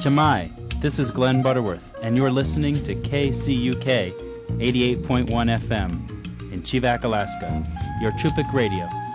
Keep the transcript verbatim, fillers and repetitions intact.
Tamai, this is Glenn Butterworth, and you're listening to K C U K eighty-eight point one F M in Chivak, Alaska, your Chupik Radio.